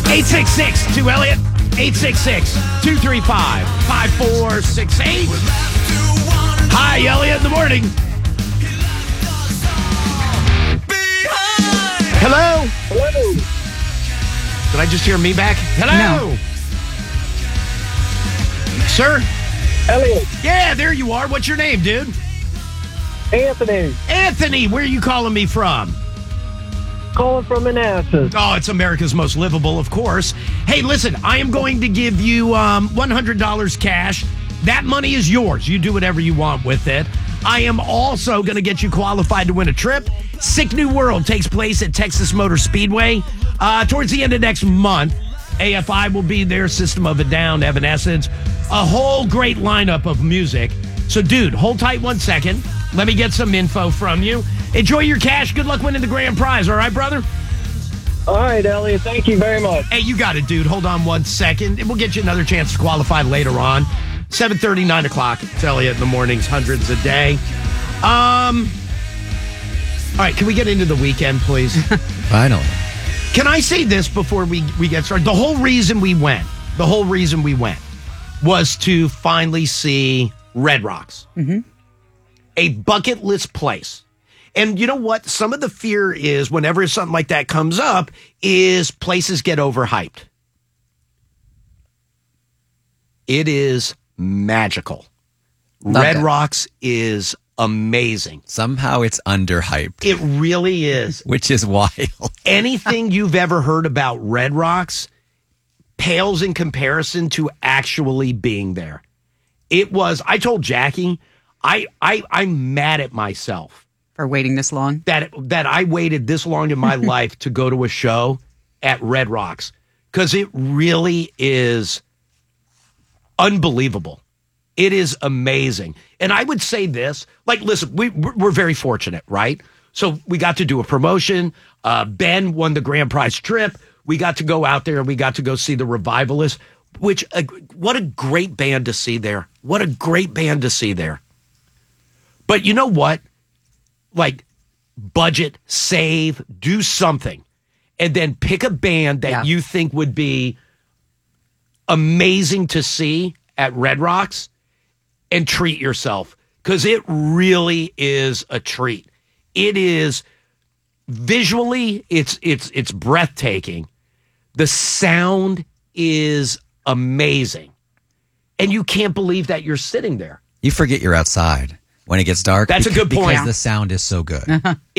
866-2-Elliot. 866-235-5468. Hi, Elliot in the morning. Hello? Hello. Did I just hear me back? Hello? No. Sir? Elliot. Yeah, there you are. What's your name, dude? Anthony. Anthony, where are you calling me from? Calling from Manassas. Oh, it's America's most livable, of course. Hey, listen, I am going to give you $100 cash. That money is yours. You do whatever you want with it. I am also going to get you qualified to win a trip. Sick New World takes place at Texas Motor Speedway towards the end of next month. AFI will be there, System of a Down, Evanescence, a whole great lineup of music. So, dude, hold tight 1 second. Let me get some info from you. Enjoy your cash. Good luck winning the grand prize. All right, brother? All right, Elliot. Thank you very much. Hey, you got it, dude. Hold on 1 second, and we'll get you another chance to qualify later on. 7:30, 9 o'clock. It's Elliot in the mornings, hundreds a day. All right, can we get into the weekend, please? Finally. Can I say this before we get started? The whole reason we went was to finally see Red Rocks. Mm-hmm. A bucket list place. And you know what? Some of the fear is whenever something like that comes up is places get overhyped. It is magical. Red Rocks is amazing. Somehow it's underhyped. It really is. Which is wild. Anything you've ever heard about Red Rocks pales in comparison to actually being there. It was, I told Jackie, I'm mad at myself. For waiting this long? That I waited this long in my life to go to a show at Red Rocks. Because it really is unbelievable. It is amazing. And I would say this, like, listen, we're very fortunate, right? So we got to do a promotion. Ben won the grand prize trip. We got to go out there and we got to go see the Revivalists, which, what a great band to see there. What a great band to see there. But you know what? Like, budget, save, do something, and then pick a band that you think would be amazing to see at Red Rocks and treat yourself, because it really is a treat. It is visually, it's breathtaking. The sound is amazing, and you can't believe that you're sitting there. You forget you're outside when it gets dark. That's a good point. Because the sound is so good.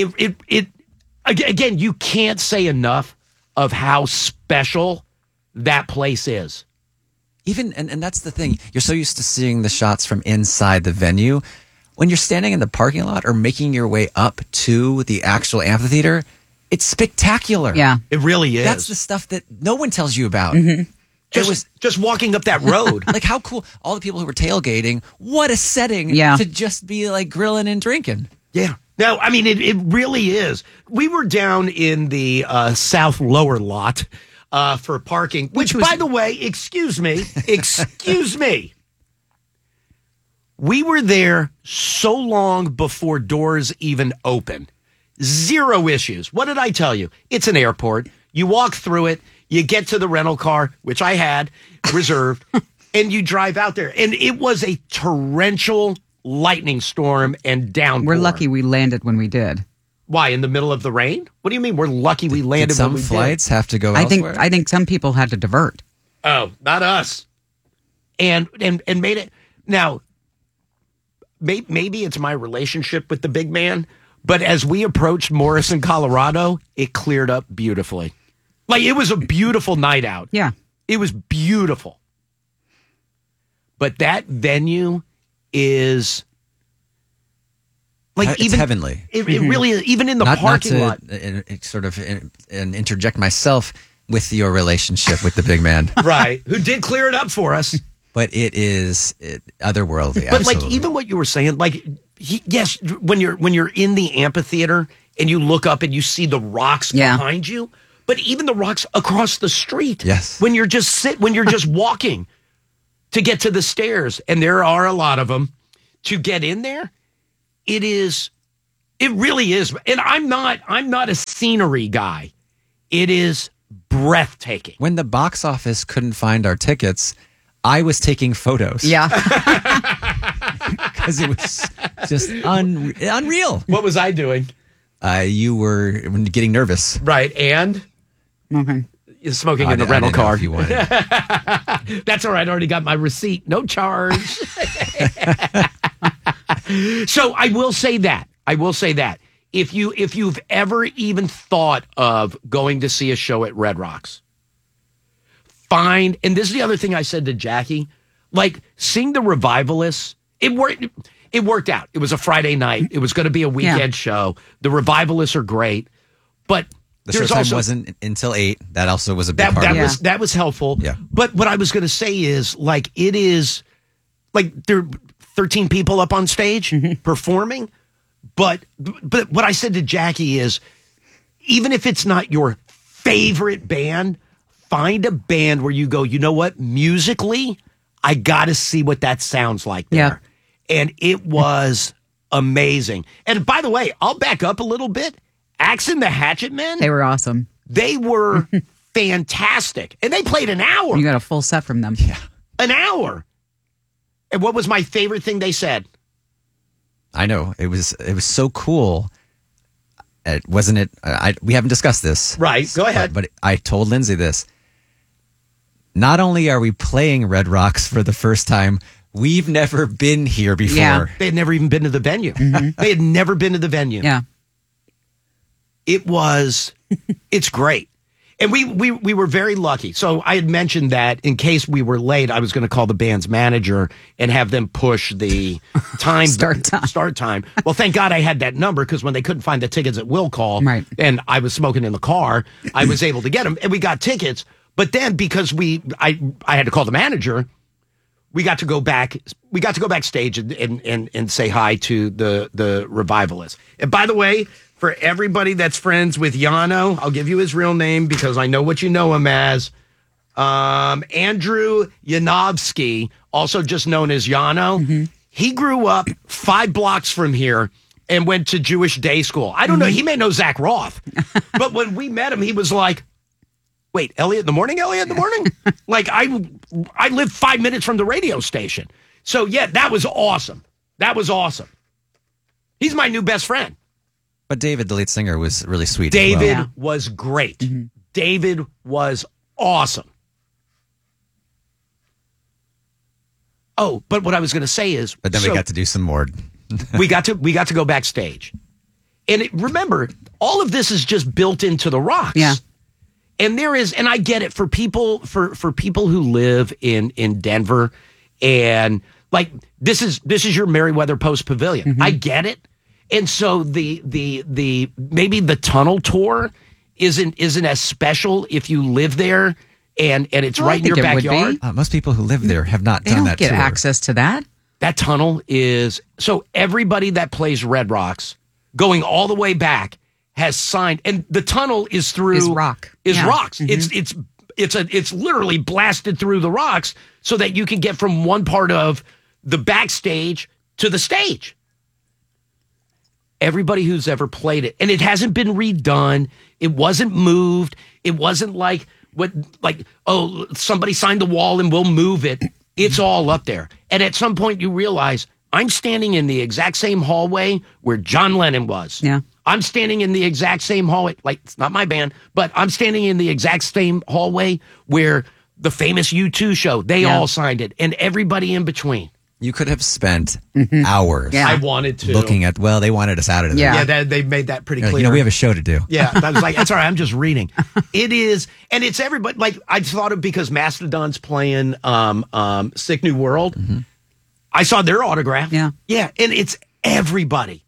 Again, you can't say enough of how special that place is. Even, and that's the thing, you're so used to seeing the shots from inside the venue. When you're standing in the parking lot or making your way up to the actual amphitheater, it's spectacular. Yeah. It really is. That's the stuff that no one tells you about. Mm-hmm. Just walking up that road. Like, how cool. All the people who were tailgating, what a setting to just be like grilling and drinking. Yeah. No, I mean, it really is. We were down in the south lower lot for parking, which by the way, excuse me. We were there so long before doors even open. Zero issues. What did I tell you? It's an airport. You walk through it. You get to the rental car, which I had reserved, and you drive out there. And it was a torrential lightning storm and downpour. We're lucky we landed when we did. Why, in the middle of the rain? What do you mean we're lucky we landed Did when we some flights have to go I elsewhere? think some people had to divert. Oh, not us. And made it. Now, maybe it's my relationship with the big man, but as we approached Morrison, Colorado, it cleared up beautifully. Like, it was a beautiful night out. Yeah. It was beautiful. But that venue is like, it's even heavenly. It really is. Even in the parking lot. Sort of interject myself with your relationship with the big man. Right. Who did clear it up for us. But it is otherworldly. But absolutely. like, even what you were saying, like, yes, when you're in the amphitheater and you look up and you see the rocks behind you, but even the rocks across the street. Yes. When you're just walking to get to the stairs, and there are a lot of them, to get in there, it really is. And I'm not a scenery guy. It is breathtaking. When the box office couldn't find our tickets, I was taking photos. Yeah. Because it was just unreal. What was I doing? You were getting nervous. Right, and Okay. smoking in the I rental didn't know car. if you wanted. That's all right. I already got my receipt. No charge. So I will say that. If you've ever even thought of going to see a show at Red Rocks, and this is the other thing I said to Jackie, like seeing the Revivalists, it worked out. It was a Friday night. It was going to be a weekend show. The Revivalists are great, but The show there's time also wasn't until 8. That also was a big that part of it. that was helpful. Yeah. But what I was going to say is like it is like there are 13 people up on stage performing, but what I said to Jackie is even if it's not your favorite band, find a band where you go, you know what, musically, I got to see what that sounds like there. Yeah. And it was amazing. And by the way, I'll back up a little bit. Axe and the Hatchet Men, They were awesome. they were fantastic. And they played an hour. You got a full set from them. Yeah. An hour. And what was my favorite thing they said? I know. It was so cool. Wasn't it? We haven't discussed this. Right. Go ahead. But I told Lindsay this. Not only are we playing Red Rocks for the first time, we've never been here before. Yeah. They had never even been to the venue. They had never been to the venue. Yeah. It's great. And we were very lucky. So I had mentioned that in case we were late, I was going to call the band's manager and have them push the start time. Well, thank God I had that number because when they couldn't find the tickets at will call, Right. and I was smoking in the car, I was able to get them, and we got tickets. But then because I had to call the manager, we got to go back. We got to go backstage and say hi to the Revivalists. And by the way, for everybody that's friends with Yano, I'll give you his real name because I know what you know him as. Andrew Yanovsky, also just known as Yano. He grew up 5 blocks from here and went to Jewish day school. I don't know. He may know Zach Roth. But when we met him, he was like, wait, Elliot in the morning? Like, I live 5 minutes from the radio station. So, yeah, that was awesome. He's my new best friend. But David, the lead singer, was really sweet. David as well. was great. David was awesome. Oh, but what I was going to say is... But then we got to do some more. we got to go backstage. And remember, all of this is just built into the rocks. Yeah. And there is, and I get it for people who live in Denver, and like this is your Meriwether Post Pavilion. I get it. And so the maybe the tunnel tour isn't as special if you live there and it's right in your backyard. Most people who live there have not They done don't that get tour. access to that. That tunnel is so everybody that plays Red Rocks going all the way back has signed, and the tunnel is through Is rock. Yeah. rocks. It's literally blasted through the rocks so that you can get from one part of the backstage to the stage. Everybody who's ever played it, and it hasn't been redone. It wasn't moved. It wasn't like somebody signed the wall and we'll move it. It's all up there. And at some point you realize I'm standing in the exact same hallway where John Lennon was. Yeah. I'm standing in the exact same hallway. Like, it's not my band, but I'm standing in the exact same hallway where the famous U2 show, they all signed it, and everybody in between. You could have spent hours Yeah. I wanted to. looking at, well, they wanted us out of there. Yeah. They made that pretty You're like, clear. you know, we have a show to do. Yeah, I was like, that's all right. I'm just reading. It is, and it's everybody. Like I thought of because Mastodon's playing Sick New World. I saw their autograph. Yeah, and it's everybody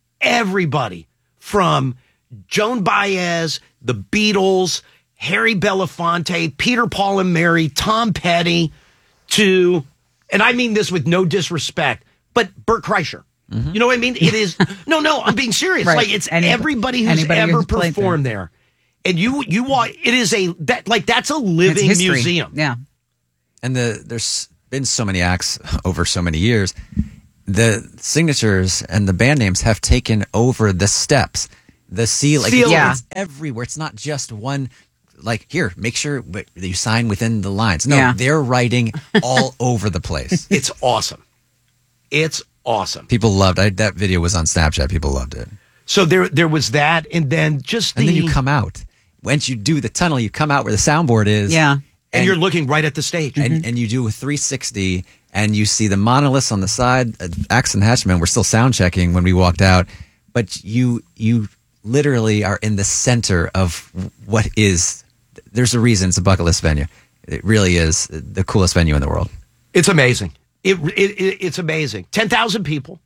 from Joan Baez, the Beatles, Harry Belafonte, Peter, Paul and Mary, Tom Petty, to, and I mean this with no disrespect, but Bert Kreischer. You know what I mean? It is no, I'm being serious. Right. Like it's everybody who's ever played performed there. And you walk, it is that's a living It's history. museum. Yeah. And there's been so many acts over so many years. The signatures and the band names have taken over the steps, the ceiling. Ceiling. Yeah. It's everywhere. It's not just one like, here, make sure that you sign within the lines. No, Yeah. they're writing all over the place. It's awesome. It's awesome. People loved that video was on Snapchat. People loved it. So there was that, and then And then you come out. Once you do the tunnel, you come out where the soundboard is. Yeah. and you're looking right at the stage. And you do a 360 and you see the monoliths on the side. Axe and Hatchman were still sound checking when we walked out, but you literally are in the center of what is. There's a reason it's a bucket list venue. It really is the coolest venue in the world. It's amazing. It's amazing. 10,000 people.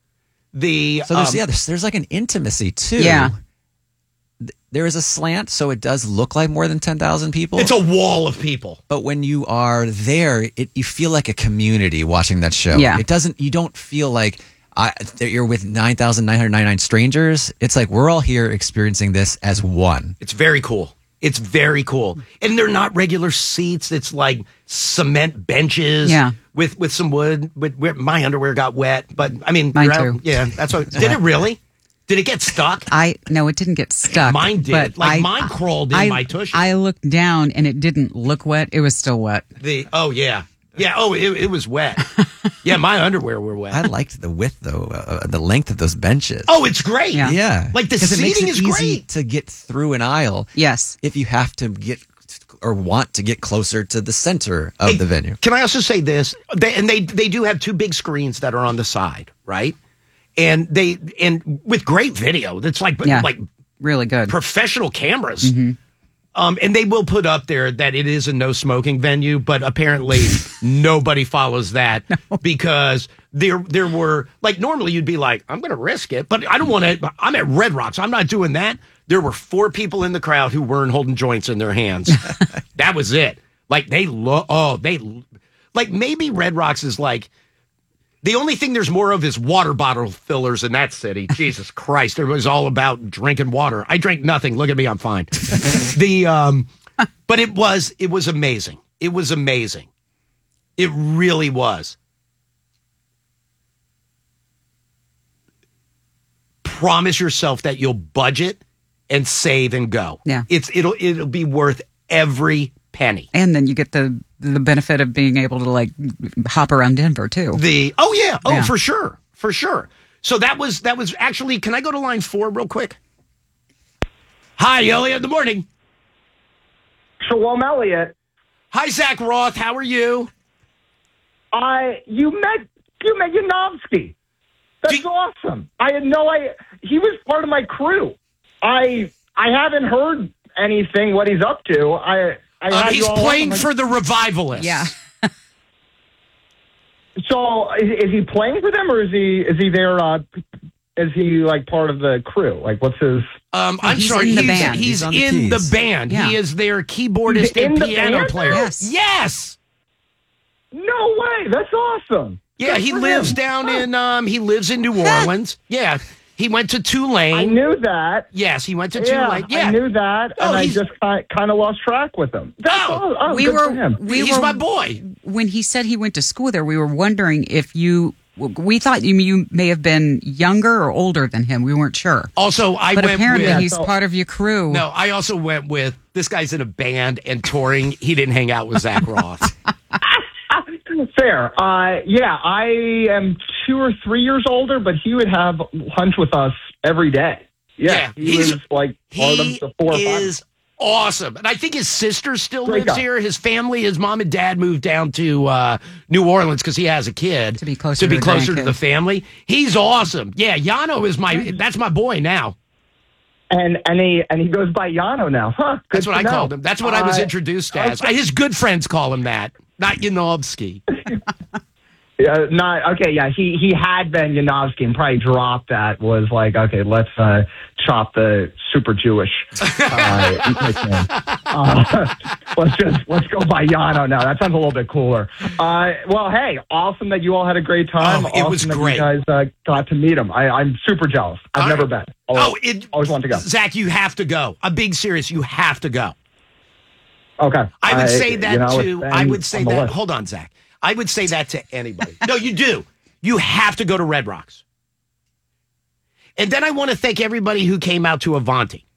So there's like an intimacy too. Yeah. There is a slant, so it does look like more than 10,000 people. It's a wall of people. But when you are there, you feel like a community watching that show. Yeah. You don't feel like that you're with 9,999 strangers. It's like we're all here experiencing this as one. It's very cool. It's very cool. And they're not regular seats. It's like cement benches with some wood. My underwear got wet, but I mean, Mine too. Yeah, that's what. Did it really? Did it get stuck? No, it didn't get stuck. Mine did. But Mine crawled in my tushy. I looked down and it didn't look wet. It was still wet. Yeah. Oh, it was wet. Yeah, my underwear were wet. I liked the width though, the length of those benches. Oh, it's great. Yeah. Like the 'Cause it makes seating it is easy great to get through an aisle. Yes. If you have to get or want to get closer to the center of the venue. Can I also say this? They do have two big screens that are on the side, right? And with great video. That's like really good professional cameras. And they will put up there that it is a no smoking venue, but apparently nobody follows that because there were like normally you'd be like, I'm going to risk it, but I don't want to. I'm at Red Rocks. I'm not doing that. There were 4 people in the crowd who weren't holding joints in their hands. That was it. Like like maybe Red Rocks is like the only thing there's more of is water bottle fillers in that city. Jesus Christ. It was all about drinking water. I drank nothing. Look at me. I'm fine. But it was amazing. It was amazing. It really was. Promise yourself that you'll budget and save and go. Yeah. It'll be worth every penny. And then you get the benefit of being able to like hop around Denver too. For sure. So that was actually. Can I go to line 4 real quick? Hi, Elliot. Good morning. Shalom, Elliot. Hi, Zach Roth. How are you? You met Yanovsky. That's awesome. I had no idea. He was part of my crew. I haven't heard anything what he's up to. He's playing for the Revivalists. Yeah. So is he playing for them, or is he there? Is he like part of the crew? Like, what's his? I'm he's sorry. in the band. He's He's on the in the keys. band. Yeah. He is their keyboardist He's and in the piano band? player. Yes. Yes. No way. That's awesome. Yeah, Good he for lives him. down in. He lives in New Orleans. Yeah, he went to Tulane. I knew that. Yes, he went to Yeah, Tulane. Yeah, I knew that, Oh, and I he's- just kind of lost track with him. That's good for him. He's my boy. When he said he went to school there, we were wondering if we thought you may have been younger or older than him. We weren't sure. Also, I But went apparently with. he's part of your crew. No, I also went with this guy's in a band and touring. He didn't hang out with Zach Roth. Fair. Yeah, I am 2 or 3 years older, but he would have lunch with us every day. Yeah, he was like part of the 4 or 5. He is awesome. And I think his sister still Great lives guy. here. His family, his mom and dad moved down to New Orleans because he has a kid. To be closer to to the grandkid. the family. He's awesome. Yeah, Yano is that's my boy now. And he goes by Yano now. Huh? That's Good what to I know. called him. That's what I was introduced as. His good friends call him that, not Yanovsky. Yeah, not okay. Yeah, he had been Yanovsky and probably dropped that. Was like, okay, let's chop the super Jewish. Nickname. Let's go by Yano now. That sounds a little bit cooler. Well, hey, awesome that you all had a great time. Oh, it was awesome that great. You guys got to meet him. I'm super jealous. I've never been. Always want to go. Zach, you have to go. I'm being serious. You have to go. Okay, I would say that it's to. been I would say on the that. list. Hold on, Zach. I would say that to anybody. No, you do. You have to go to Red Rocks. And then I want to thank everybody who came out to Avanti.